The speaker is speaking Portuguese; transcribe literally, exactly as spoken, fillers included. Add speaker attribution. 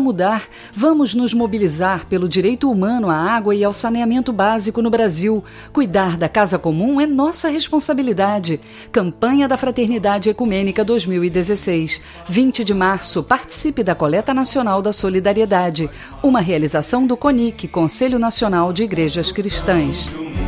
Speaker 1: mudar. Vamos nos mobilizar pelo direito humano à água e ao saneamento básico no Brasil. Cuidar da casa comum é nossa responsabilidade. Campanha da Fraternidade Ecumênica dois mil e dezesseis. vinte de março, participe da Coleta Nacional da Solidariedade. Uma realização do CONIC, Conselho Nacional de Igrejas Cristãs.